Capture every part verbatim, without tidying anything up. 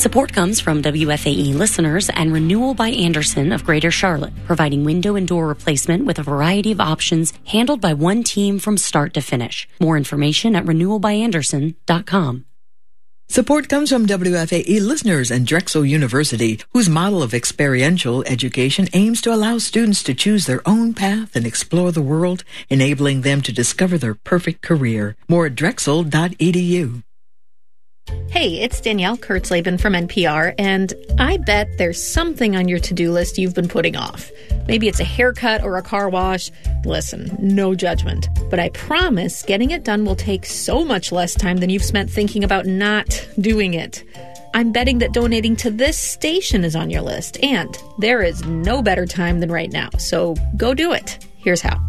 Support comes from W F A E listeners and Renewal by Andersen of Greater Charlotte, providing window and door replacement with a variety of options handled by one team from start to finish. More information at renewal by andersen dot com. Support comes from W F A E listeners and Drexel University, whose model of experiential education aims to allow students to choose their own path and explore the world, enabling them to discover their perfect career. More at drexel dot e d u. Hey, it's Danielle Kurtzleben from N P R, and I bet there's something on your to-do list you've been putting off. Maybe it's a haircut or a car wash. Listen, no judgment. But I promise getting it done will take so much less time than you've spent thinking about not doing it. I'm betting that donating to this station is on your list, and there is no better time than right now. So go do it. Here's how.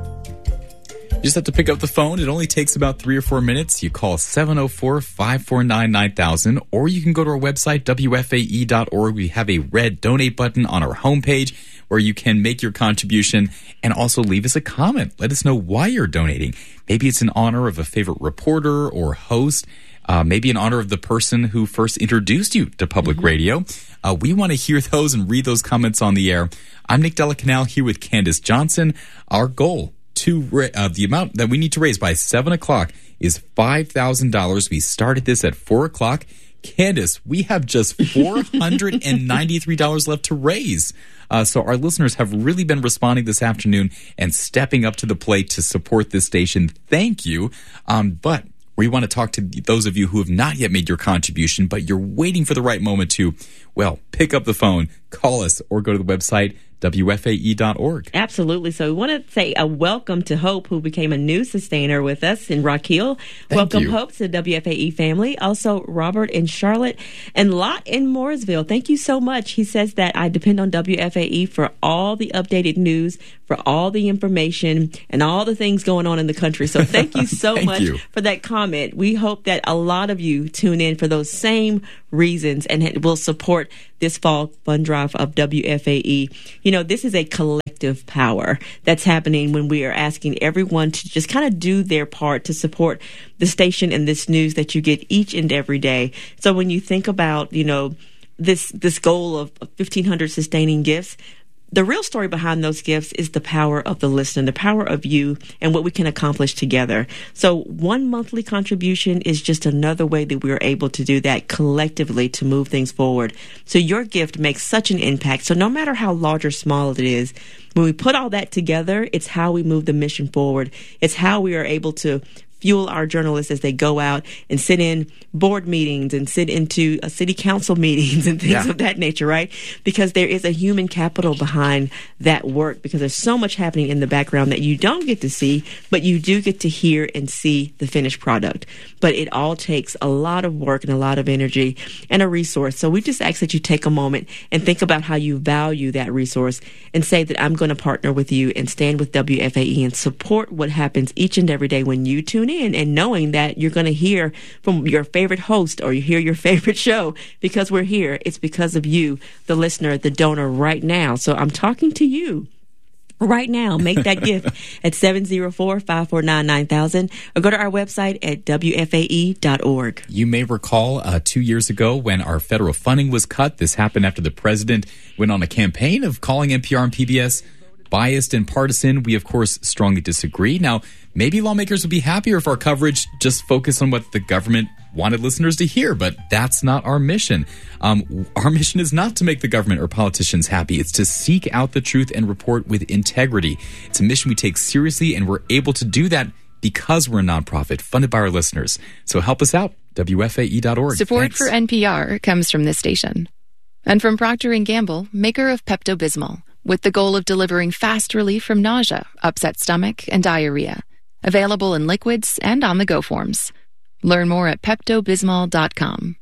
You just have to pick up the phone. It only takes about three or four minutes. You call seven oh four, five four nine, nine thousand, or you can go to our website, W F A E dot org. We have a red donate button on our homepage where you can make your contribution and also leave us a comment. Let us know why you're donating. Maybe it's in honor of a favorite reporter or host. Uh, maybe in honor of the person who first introduced you to public mm-hmm. radio. Uh, we want to hear those and read those comments on the air. I'm Nick Delacanal here with Candace Johnson. Our goal to uh, the amount that we need to raise by seven o'clock is five thousand dollars. We started this at four o'clock. Candace, we have just four hundred ninety-three dollars left to raise. Uh, so our listeners have really been responding this afternoon and stepping up to the plate to support this station. Thank you. Um, but we want to talk to those of you who have not yet made your contribution, but you're waiting for the right moment to, well, pick up the phone, call us, or go to the website, W F A E dot org. Absolutely. So we want to say a welcome to Hope, who became a new sustainer with us in Rock Hill. Thank welcome, you. Hope, to the W F A E family. Also, Robert in Charlotte and Lot in Mooresville. Thank you so much. He says that I depend on W F A E for all the updated news, for all the information, and all the things going on in the country. So thank you so thank much you. for that comment. We hope that a lot of you tune in for those same reasons and will support this fall fund drive of W F A E. You know, this is a collective power that's happening when we are asking everyone to just kind of do their part to support the station and this news that you get each and every day. So when you think about, you know, this this goal of fifteen hundred sustaining gifts, the real story behind those gifts is the power of the listener, the power of you, and what we can accomplish together. So one monthly contribution is just another way that we're able to do that collectively to move things forward. So your gift makes such an impact. So no matter how large or small it is, when we put all that together, it's how we move the mission forward. It's how we are able to fuel our journalists as they go out and sit in board meetings and sit into uh, city council meetings and things yeah. of that nature, right? Because there is a human capital behind that work, because there's so much happening in the background that you don't get to see, but you do get to hear and see the finished product. But it all takes a lot of work and a lot of energy and a resource. So we just ask that you take a moment and think about how you value that resource and say that I'm going to partner with you and stand with W F A E and support what happens each and every day when you tune in, and knowing that you're going to hear from your favorite host or you hear your favorite show. Because we're here, it's because of you, the listener, the donor right now. So I'm talking to you right now. Make that gift at seven oh four, five four nine, nine thousand or go to our website at W F A E dot org. You may recall uh, two years ago when our federal funding was cut. This happened after the president went on a campaign of calling N P R and P B S biased and partisan. We, of course, strongly disagree. Now, maybe lawmakers would be happier if our coverage just focused on what the government wanted listeners to hear, but that's not our mission. Um, our mission is not to make the government or politicians happy. It's to seek out the truth and report with integrity. It's a mission we take seriously, and we're able to do that because we're a nonprofit funded by our listeners. So help us out, W F A E dot org. Support Thanks. for N P R comes from this station. And from Procter and Gamble, maker of Pepto-Bismol, with the goal of delivering fast relief from nausea, upset stomach, and diarrhea. Available in liquids and on-the-go forms. Learn more at Pepto Bismol dot com.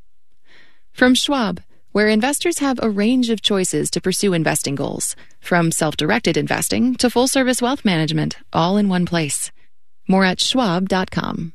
From Schwab, where investors have a range of choices to pursue investing goals, from self-directed investing to full-service wealth management, all in one place. More at Schwab dot com.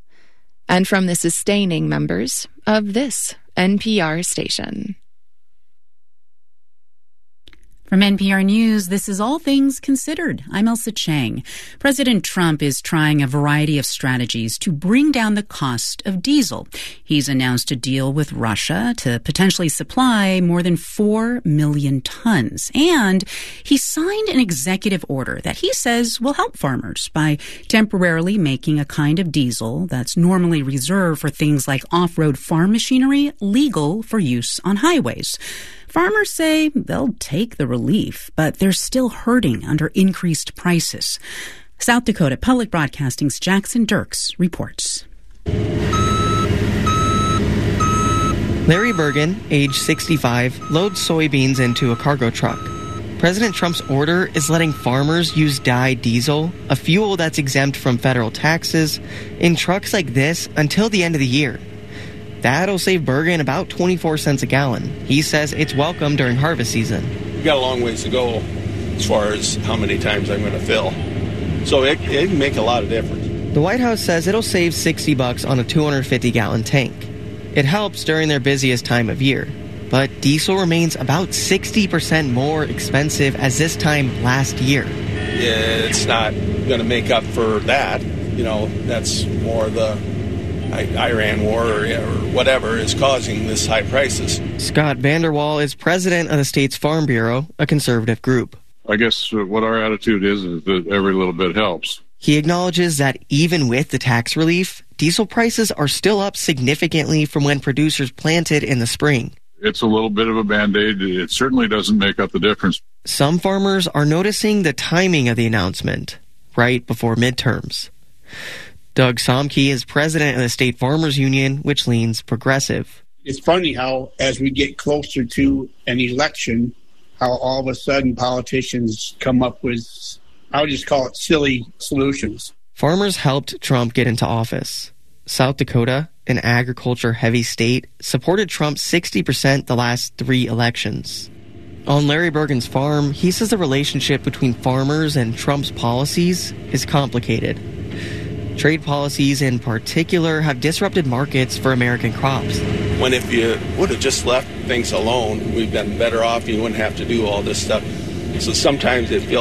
And from the sustaining members of this N P R station. From N P R News, this is All Things Considered. I'm Elsa Chang. President Trump is trying a variety of strategies to bring down the cost of diesel. He's announced a deal with Russia to potentially supply more than four million tons. And he signed an executive order that he says will help farmers by temporarily making a kind of diesel that's normally reserved for things like off-road farm machinery legal for use on highways. Farmers say they'll take the relief, but they're still hurting under increased prices. South Dakota Public Broadcasting's Jackson Dirks reports. Larry Bergen, age sixty-five, loads soybeans into a cargo truck. President Trump's order is letting farmers use dyed diesel, a fuel that's exempt from federal taxes, in trucks like this until the end of the year. That'll save Bergen about twenty-four cents a gallon. He says it's welcome during harvest season. We've got a long ways to go as far as how many times I'm going to fill. So it, it can make a lot of difference. The White House says it'll save sixty bucks on a two hundred fifty gallon tank. It helps during their busiest time of year. But diesel remains about sixty percent more expensive as this time last year. Yeah, it's not going to make up for that. You know, that's more the Iran war or, or whatever is causing this high prices. Scott Vanderwall is president of the state's Farm Bureau, a conservative group. I guess what our attitude is is that every little bit helps. He acknowledges that even with the tax relief, diesel prices are still up significantly from when producers planted in the spring. It's a little bit of a Band-Aid. It certainly doesn't make up the difference. Some farmers are noticing the timing of the announcement, right before midterms. Doug Somke is president of the State Farmers Union, which leans progressive. It's funny how, as we get closer to an election, how all of a sudden politicians come up with, I would just call it silly solutions. Farmers helped Trump get into office. South Dakota, an agriculture-heavy state, supported Trump sixty percent the last three elections. On Larry Bergen's farm, he says the relationship between farmers and Trump's policies is complicated. Trade policies in particular have disrupted markets for American crops. When if you would have just left things alone, we've been better off. You wouldn't have to do all this stuff. So sometimes it feels